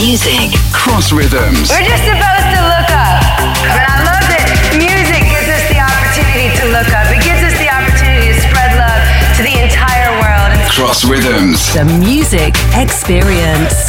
music. Cross Rhythms. We're just supposed to look up. But I love that music gives us the opportunity to look up. It gives us the opportunity to spread love to the entire world. Cross Rhythms. The music experience.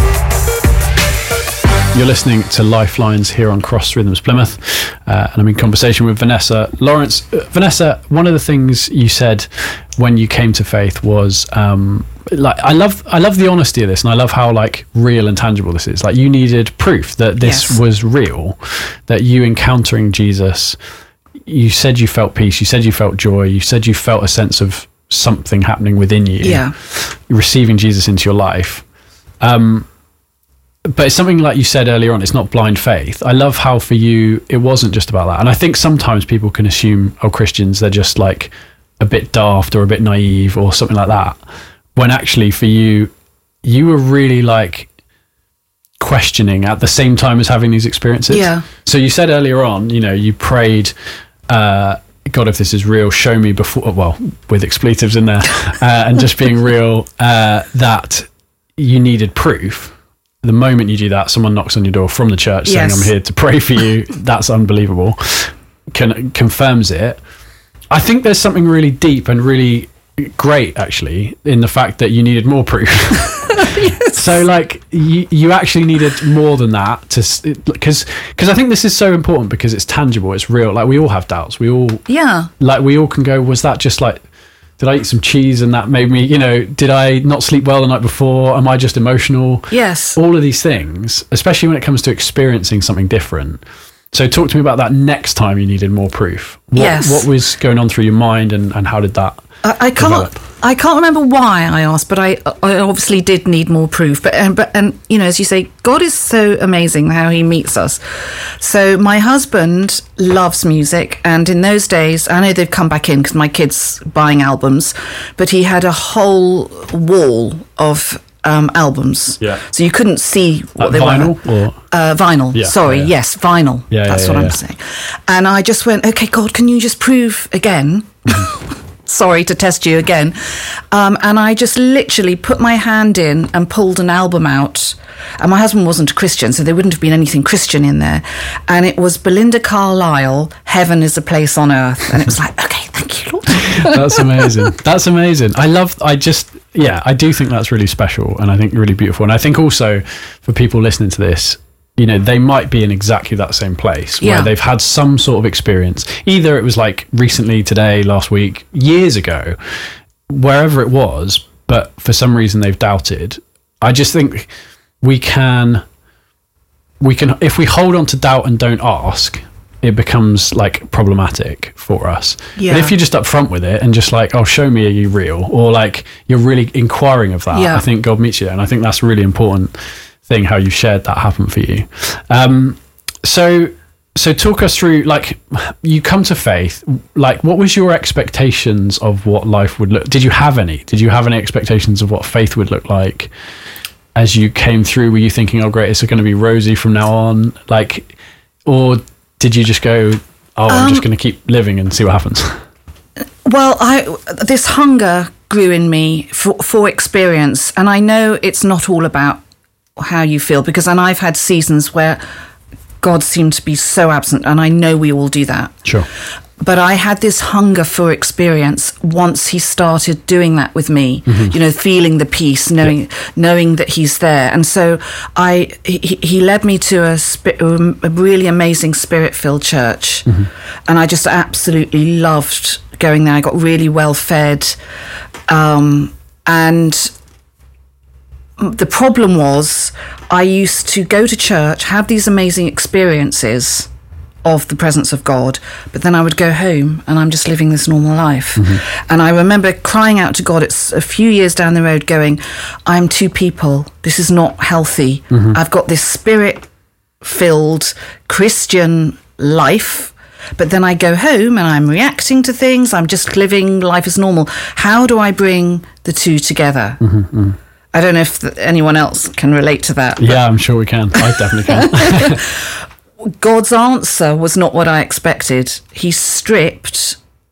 You're listening to Lifelines here on Cross Rhythms Plymouth, and I'm in conversation with Vanessa Lawrence. Vanessa, one of the things you said when you came to faith was, I love the honesty of this, and I love how real and tangible this is. You needed proof that this was real, that you encountering Jesus. You said you felt peace. You said you felt joy. You said you felt a sense of something happening within you. Yeah, receiving Jesus into your life. But it's something like you said earlier on, it's not blind faith. I love how for you, it wasn't just about that. And I think sometimes people can assume, Christians, they're just a bit daft or a bit naive or something like that. When actually for you, you were really questioning at the same time as having these experiences. Yeah. So you said earlier on, you prayed, God, if this is real, show me before, with expletives in there, and just being real, that you needed proof. The moment you do that, someone knocks on your door from the church saying, I'm here to pray for you. That's unbelievable. Confirms it. I think there's something really deep and really great, actually, in the fact that you needed more proof. Yes. So, you actually needed more than that because I think this is so important because it's tangible, it's real. We all have doubts. We all, we all can go, was that just did I eat some cheese and that made me, did I not sleep well the night before? Am I just emotional? Yes. All of these things, especially when it comes to experiencing something different. So talk to me about that next time you needed more proof. What was going on through your mind and how did that develop? I can't remember why I asked, but I obviously did need more proof. But as you say, God is so amazing how he meets us. So my husband loves music, and in those days, I know they've come back in because my kid's buying albums, but he had a whole wall of albums. Yeah. So you couldn't see what they were. Vinyl. Yeah, Sorry, yes, vinyl. Yeah, that's what I'm saying. And I just went, okay, God, can you just prove again? Sorry to test you again. And I just literally put my hand in and pulled an album out. And my husband wasn't a Christian, so there wouldn't have been anything Christian in there. And it was Belinda Carlisle, Heaven is a Place on Earth. And it was okay, thank you, Lord. That's amazing. That's amazing. I do think that's really special and I think really beautiful. And I think also for people listening to this, they might be in exactly that same place where they've had some sort of experience. Either it was recently, today, last week, years ago, wherever it was, but for some reason they've doubted. I just think we can, if we hold on to doubt and don't ask, it becomes problematic for us. Yeah. But if you're just upfront with it and just show me, are you real? Or you're really inquiring of that, I think God meets you there. And I think that's a really important thing, how you shared that happened for you. So talk us through, you come to faith, what was your expectations of what life would look? Did you have any expectations of what faith would look like as you came through? Were you thinking, oh great, it's going to be rosy from now on? Or did you just go, I'm just going to keep living and see what happens? Well, this hunger grew in me for experience. And I know it's not all about how you feel, and I've had seasons where God seemed to be so absent, and I know we all do that. Sure. But I had this hunger for experience once he started doing that with me, feeling the peace, knowing that he's there. And so he led me to a really amazing spirit-filled church. Mm-hmm. And I just absolutely loved going there. I got really well fed. And the problem was I used to go to church, have these amazing experiences of the presence of God, but then I would go home and I'm just living this normal life. Mm-hmm. And I remember crying out to God, it's a few years down the road, going, I'm two people. This is not healthy. Mm-hmm. I've got this spirit-filled Christian life, but then I go home and I'm reacting to things. I'm just living life as normal. How do I bring the two together? Mm-hmm. I don't know if anyone else can relate to that. Yeah, I'm sure we can. I definitely can. God's answer was not what I expected. He stripped